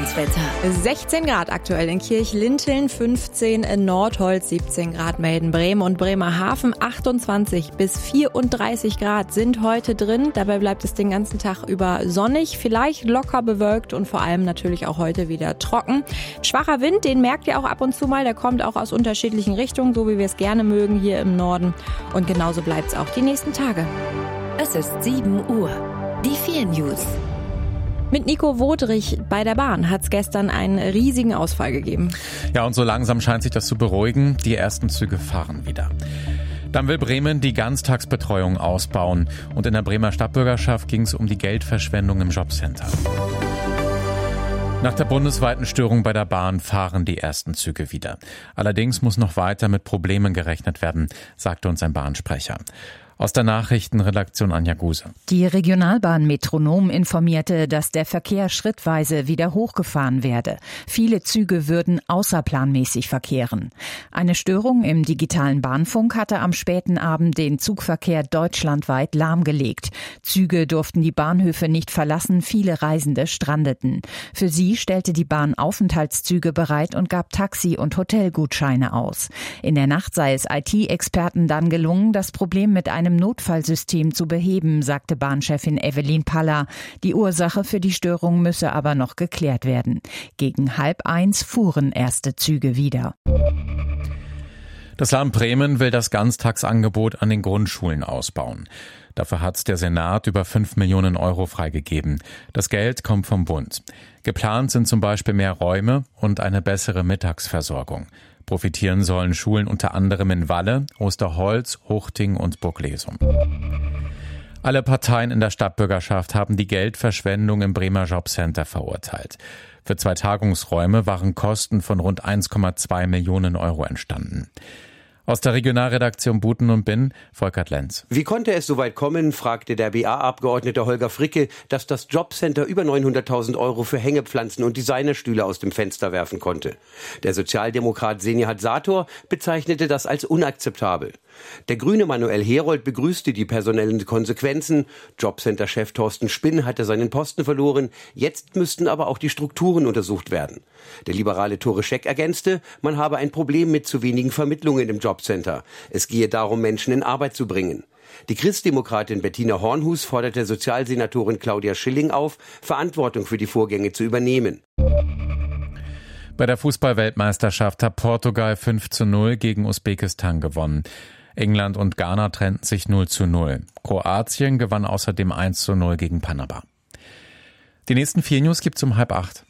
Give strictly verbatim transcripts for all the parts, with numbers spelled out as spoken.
Festlandswetter. sechzehn Grad aktuell in Kirchlinteln, fünfzehn in Nordholz, siebzehn Grad Melden-Bremen und Bremerhaven, achtundzwanzig bis vierunddreißig Grad sind heute drin. Dabei bleibt es den ganzen Tag über sonnig, vielleicht locker bewölkt und vor allem natürlich auch heute wieder trocken. Schwacher Wind, den merkt ihr auch ab und zu mal, der kommt auch aus unterschiedlichen Richtungen, so wie wir es gerne mögen hier im Norden. Und genauso bleibt es auch die nächsten Tage. Es ist sieben Uhr. Die vier News. Mit Nico Wodrich bei der Bahn hat es gestern einen riesigen Ausfall gegeben. Ja, und so langsam scheint sich das zu beruhigen. Die ersten Züge fahren wieder. Dann will Bremen die Ganztagsbetreuung ausbauen. Und in der Bremer Stadtbürgerschaft ging es um die Geldverschwendung im Jobcenter. Nach der bundesweiten Störung bei der Bahn fahren die ersten Züge wieder. Allerdings muss noch weiter mit Problemen gerechnet werden, sagte uns ein Bahnsprecher. Aus der Nachrichtenredaktion Anja Guse. Die Regionalbahn Metronom informierte, dass der Verkehr schrittweise wieder hochgefahren werde. Viele Züge würden außerplanmäßig verkehren. Eine Störung im digitalen Bahnfunk hatte am späten Abend den Zugverkehr deutschlandweit lahmgelegt. Züge durften die Bahnhöfe nicht verlassen, viele Reisende strandeten. Für sie stellte die Bahn Aufenthaltszüge bereit und gab Taxi- und Hotelgutscheine aus. In der Nacht sei es I T-Experten dann gelungen, das Problem mit einem Notfallsystem zu beheben, sagte Bahnchefin Evelyn Paller. Die Ursache für die Störung müsse aber noch geklärt werden. Gegen halb eins fuhren erste Züge wieder. Das Land Bremen will das Ganztagsangebot an den Grundschulen ausbauen. Dafür hat der Senat über fünf Millionen Euro freigegeben. Das Geld kommt vom Bund. Geplant sind zum Beispiel mehr Räume und eine bessere Mittagsversorgung. Profitieren sollen Schulen unter anderem in Walle, Osterholz, Huchting und Burglesum. Alle Parteien in der Stadtbürgerschaft haben die Geldverschwendung im Bremer Jobcenter verurteilt. Für zwei Tagungsräume waren Kosten von rund eins Komma zwei Millionen Euro entstanden. Aus der Regionalredaktion Buten und Binn, Volkert Lenz. Wie konnte es so weit kommen, fragte der B A-Abgeordnete Holger Fricke, dass das Jobcenter über neunhunderttausend Euro für Hängepflanzen und Designerstühle aus dem Fenster werfen konnte. Der Sozialdemokrat Senihat Sator bezeichnete das als unakzeptabel. Der Grüne Manuel Herold begrüßte die personellen Konsequenzen. Jobcenter-Chef Thorsten Spinn hatte seinen Posten verloren. Jetzt müssten aber auch die Strukturen untersucht werden. Der liberale Tore Scheck ergänzte, man habe ein Problem mit zu wenigen Vermittlungen im Jobcenter. Es gehe darum, Menschen in Arbeit zu bringen. Die Christdemokratin Bettina Hornhus forderte Sozialsenatorin Claudia Schilling auf, Verantwortung für die Vorgänge zu übernehmen. Bei der Fußball-Weltmeisterschaft hat Portugal fünf zu null gegen Usbekistan gewonnen. England und Ghana trennten sich null zu null. Kroatien gewann außerdem eins zu null gegen Panama. Die nächsten vier News gibt's um halb acht.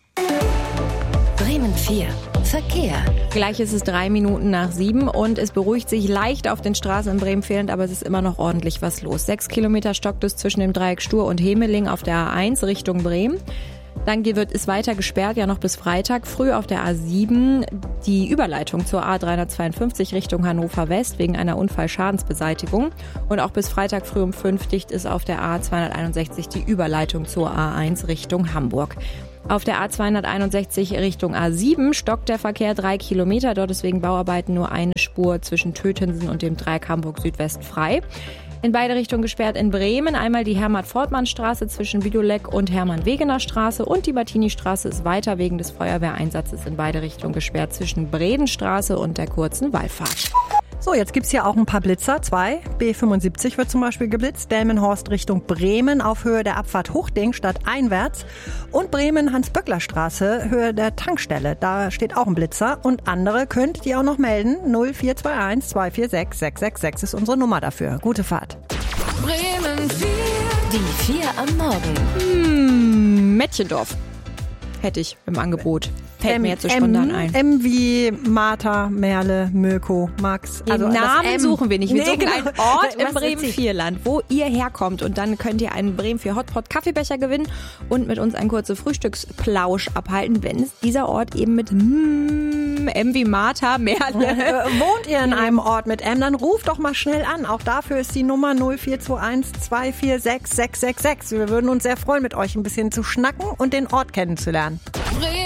Bremen vier. Verkehr. Gleich ist es drei Minuten nach sieben und es beruhigt sich leicht auf den Straßen in Bremen fehlend, aber es ist immer noch ordentlich was los. Sechs Kilometer stockt es zwischen dem Dreieck Stur und Hemeling auf der A eins Richtung Bremen. Dann wird es weiter gesperrt, ja noch bis Freitag. Früh auf der A sieben die Überleitung zur A dreihundertzweiundfünfzig Richtung Hannover West wegen einer Unfallschadensbeseitigung. Und auch bis Freitag früh um fünf dicht ist auf der A zweihunderteinundsechzig die Überleitung zur A eins Richtung Hamburg. Auf der A zweihunderteinundsechzig Richtung A sieben stockt der Verkehr drei Kilometer. Dort ist wegen Bauarbeiten nur eine Spur zwischen Tötensen und dem Dreieck Hamburg Südwest frei. In beide Richtungen gesperrt in Bremen. Einmal die Hermann-Fortmann-Straße zwischen Bidolek und Hermann-Wegener-Straße und die Martini-Straße ist weiter wegen des Feuerwehreinsatzes in beide Richtungen gesperrt zwischen Bredenstraße und der kurzen Wallfahrt. So, jetzt gibt's hier auch ein paar Blitzer. Zwei. B fünfundsiebzig wird zum Beispiel geblitzt. Delmenhorst Richtung Bremen auf Höhe der Abfahrt Huchting statt einwärts. Und Bremen Hans-Böckler-Straße, Höhe der Tankstelle. Da steht auch ein Blitzer. Und andere könnt ihr auch noch melden. null vier zwei eins zwei vier sechs sechs sechs sechs ist unsere Nummer dafür. Gute Fahrt. Bremen vier. Die vier am Morgen. Hm, Mädchendorf hätte ich im Angebot. Fällt M, mir jetzt so spontan M, ein. M wie Martha, Merle, Mirko, Max. Den Also Namen das M. suchen wir nicht. Wir Nee, suchen genau. einen Ort im Was Bremen-Vierland, wo ihr herkommt. Und dann könnt ihr einen Bremen vier Hotpot Kaffeebecher gewinnen und mit uns einen kurzen Frühstücksplausch abhalten, wenn es dieser Ort eben mit mm, M wie Martha, Merle. Wohnt ihr in einem Ort mit M, dann ruft doch mal schnell an. Auch dafür ist die Nummer null vier zwei eins zwei vier sechs sechs sechs sechs. Wir würden uns sehr freuen, mit euch ein bisschen zu schnacken und den Ort kennenzulernen.